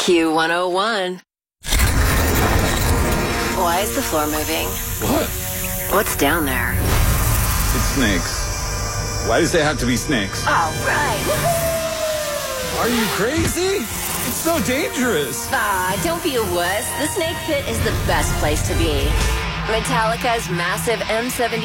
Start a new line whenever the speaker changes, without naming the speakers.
Q101. Why is the floor moving?
What?
What's down there?
It's snakes. Why does it have to be snakes?
All right.
Are you crazy? It's so dangerous.
Don't be a wuss. The Snake Pit is the best place to be. Metallica's massive M70